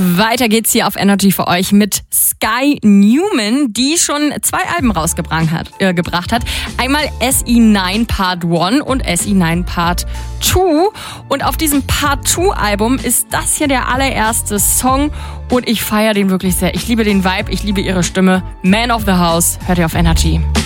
Weiter geht's hier auf Energy für euch mit Sky Newman, die schon 2 Alben rausgebracht hat. Einmal SE9 Part 1 und SE9 Part 2. Und auf diesem Part 2 Album ist das hier der allererste Song und ich feiere den wirklich sehr. Ich liebe den Vibe, ich liebe ihre Stimme. Man of the House, hört ihr auf Energy.